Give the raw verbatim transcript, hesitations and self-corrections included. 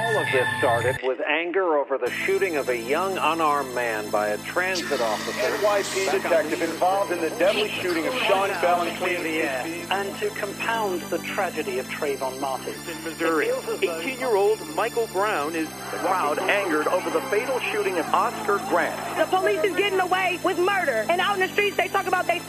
All of this started with anger over the shooting of a young unarmed man by a transit officer. N Y P detective involved in the deadly shooting of Sean Bell and clear the air. And to compound the tragedy of Trayvon Martin. In Missouri, eighteen-year-old Michael Brown is the crowd angered over the fatal shooting of Oscar Grant. The police is getting away with murder. And out in the streets, they talk about they